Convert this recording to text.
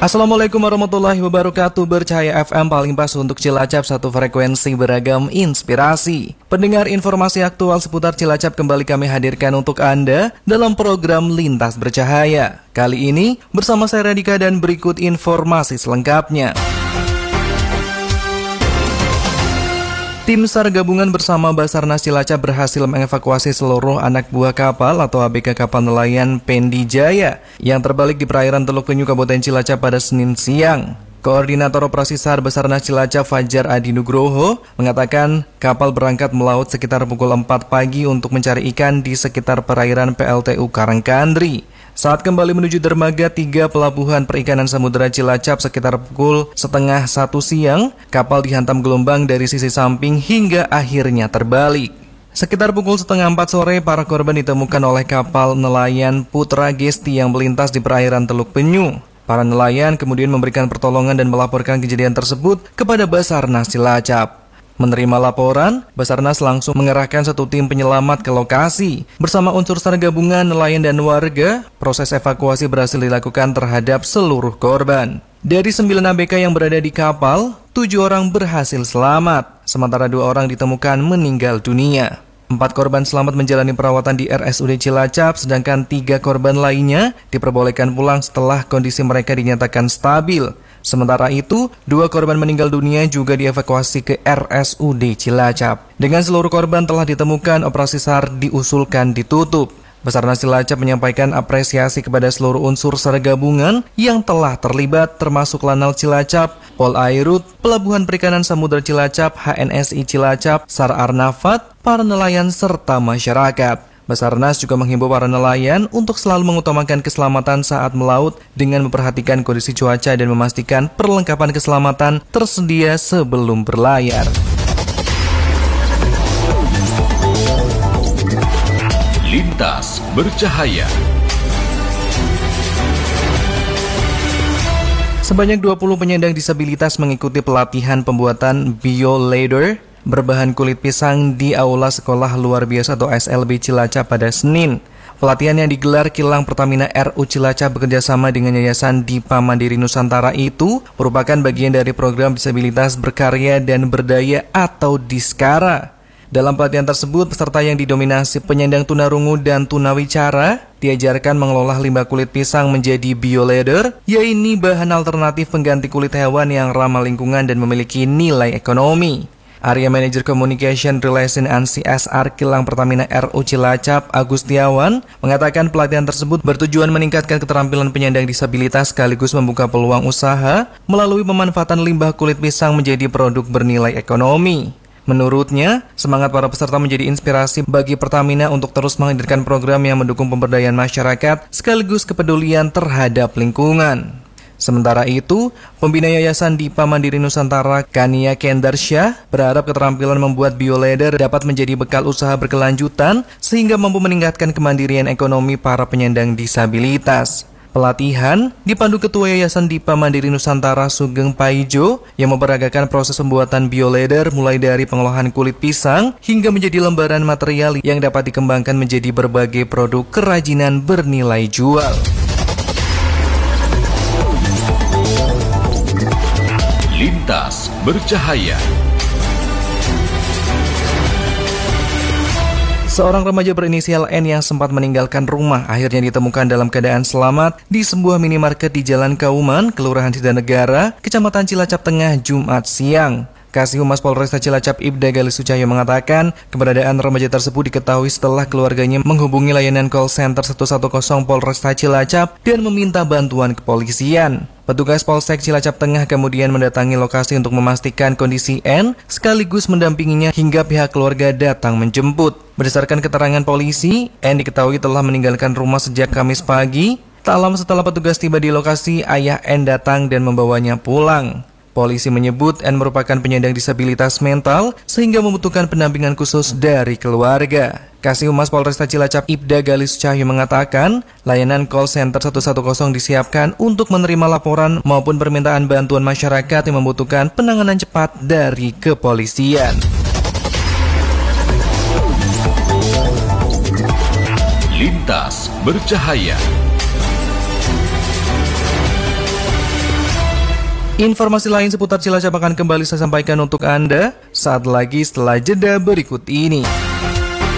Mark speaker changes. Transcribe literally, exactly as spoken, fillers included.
Speaker 1: Assalamualaikum warahmatullahi wabarakatuh. Bercahaya F M paling pas untuk Cilacap, satu frekuensi beragam inspirasi. Pendengar, informasi aktual seputar Cilacap kembali kami hadirkan untuk Anda dalam program Lintas Bercahaya. Kali ini bersama saya Radika dan berikut informasi selengkapnya. Tim SAR gabungan bersama Basarnas Cilacap berhasil mengevakuasi seluruh anak buah kapal atau A B K kapal nelayan Pendi Jaya yang terbalik di perairan Teluk Penyu, Kabupaten Cilacap pada Senin siang. Koordinator Operasi SAR Basarnas Cilacap Fajar Adi Nugroho mengatakan kapal berangkat melaut sekitar pukul empat pagi untuk mencari ikan di sekitar perairan P L T U Karangkandri. Saat kembali menuju dermaga tiga pelabuhan perikanan Samudera Cilacap sekitar pukul setengah satu siang, kapal dihantam gelombang dari sisi samping hingga akhirnya terbalik. Sekitar pukul setengah empat sore, para korban ditemukan oleh kapal nelayan Putra Gesti yang melintas di perairan Teluk Penyu. Para nelayan kemudian memberikan pertolongan dan melaporkan kejadian tersebut kepada Basarnas Cilacap. Menerima laporan, Basarnas langsung mengerahkan satu tim penyelamat ke lokasi. Bersama unsur SAR gabungan, nelayan dan warga, proses evakuasi berhasil dilakukan terhadap seluruh korban. Dari sembilan A B K yang berada di kapal, tujuh orang berhasil selamat, sementara dua orang ditemukan meninggal dunia. Empat korban selamat menjalani perawatan di R S U D Cilacap, sedangkan tiga korban lainnya diperbolehkan pulang setelah kondisi mereka dinyatakan stabil. Sementara itu, dua korban meninggal dunia juga dievakuasi ke R S U D Cilacap. Dengan seluruh korban telah ditemukan, operasi SAR diusulkan ditutup. Basarnas Cilacap menyampaikan apresiasi kepada seluruh unsur SAR gabungan yang telah terlibat, termasuk Lanal Cilacap, Pol Airut, Pelabuhan Perikanan Samudera Cilacap, H N S I Cilacap, SAR Arnafat, para nelayan serta masyarakat. Basarnas juga menghimbau para nelayan untuk selalu mengutamakan keselamatan saat melaut dengan memperhatikan kondisi cuaca dan memastikan perlengkapan keselamatan tersedia sebelum berlayar.
Speaker 2: Lintas Bercahaya.
Speaker 1: Sebanyak dua puluh penyandang disabilitas mengikuti pelatihan pembuatan BioLader berbahan kulit pisang di Aula Sekolah Luar Biasa atau S L B Cilacap pada Senin. Pelatihan yang digelar Kilang Pertamina R U Cilacap bekerjasama dengan Yayasan Dipa Mandiri Nusantara itu merupakan bagian dari program disabilitas berkarya dan berdaya atau Diskara. Dalam pelatihan tersebut, peserta yang didominasi penyandang tunarungu dan tunawicara diajarkan mengelola limbah kulit pisang menjadi BioLader, yaitu bahan alternatif pengganti kulit hewan yang ramah lingkungan dan memiliki nilai ekonomi. Area Manager Communication Relation and C S R Kilang Pertamina R U Cilacap, Agustiawan, mengatakan pelatihan tersebut bertujuan meningkatkan keterampilan penyandang disabilitas sekaligus membuka peluang usaha melalui pemanfaatan limbah kulit pisang menjadi produk bernilai ekonomi. Menurutnya, semangat para peserta menjadi inspirasi bagi Pertamina untuk terus menghadirkan program yang mendukung pemberdayaan masyarakat sekaligus kepedulian terhadap lingkungan. Sementara itu, pembina Yayasan Dipa Mandiri Nusantara Kania Kendarsyah berharap keterampilan membuat BioLader dapat menjadi bekal usaha berkelanjutan sehingga mampu meningkatkan kemandirian ekonomi para penyandang disabilitas. Pelatihan dipandu Ketua Yayasan Dipa Mandiri Nusantara Sugeng Paijo yang memperagakan proses pembuatan BioLader mulai dari pengolahan kulit pisang hingga menjadi lembaran material yang dapat dikembangkan menjadi berbagai produk kerajinan bernilai jual.
Speaker 2: Lintas Bercahaya.
Speaker 1: Seorang remaja berinisial N yang sempat meninggalkan rumah akhirnya ditemukan dalam keadaan selamat di sebuah minimarket di Jalan Kauman, Kelurahan Sidanegara, Kecamatan Cilacap Tengah, Jumat siang. Kasih Humas Polresta Cilacap Ibda Gali Sucahyo mengatakan keberadaan remaja tersebut diketahui setelah keluarganya menghubungi layanan call center satu satu nol Polresta Cilacap dan meminta bantuan kepolisian. Petugas Polsek Cilacap Tengah kemudian mendatangi lokasi untuk memastikan kondisi N sekaligus mendampinginya hingga pihak keluarga datang menjemput. Berdasarkan keterangan polisi, N diketahui telah meninggalkan rumah sejak Kamis pagi. Tak lama setelah petugas tiba di lokasi, ayah N datang dan membawanya pulang. Polisi menyebut N merupakan penyandang disabilitas mental sehingga membutuhkan pendampingan khusus dari keluarga. Kasih Humas Polresta Cilacap Ibda Gali Sucahyo mengatakan, layanan call center satu satu nol disiapkan untuk menerima laporan maupun permintaan bantuan masyarakat yang membutuhkan penanganan cepat dari kepolisian.
Speaker 2: Lintas Bercahaya.
Speaker 1: Informasi lain seputar Cilacap akan kembali saya sampaikan untuk Anda saat lagi setelah jeda berikut ini.